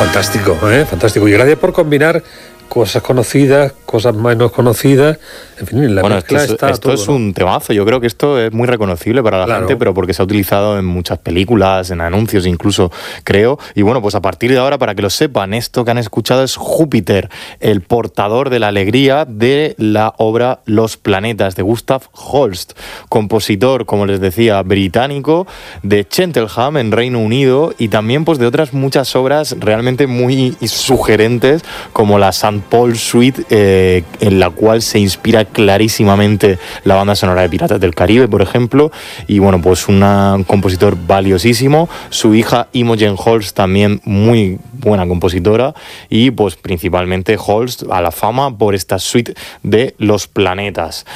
Fantástico, fantástico. Y gracias por combinar cosas conocidas, cosas menos conocidas, en fin, la mezcla está esto todo, es un temazo. Yo creo que esto es muy reconocible para la gente, pero porque se ha utilizado en muchas películas, en anuncios incluso, creo. Y bueno, pues a partir de ahora, para que lo sepan, esto que han escuchado es Júpiter, el portador de la alegría, de la obra Los planetas, de Gustav Holst, compositor, como les decía, británico, de Cheltenham, en Reino Unido, y también pues de otras muchas obras realmente muy sugerentes, como la St. Paul Suite, en la cual se inspira clarísimamente la banda sonora de Piratas del Caribe, por ejemplo. Y bueno, pues un compositor valiosísimo. Su hija Imogen Holst, también muy buena compositora, y pues principalmente Holst a la fama por esta suite de Los planetas.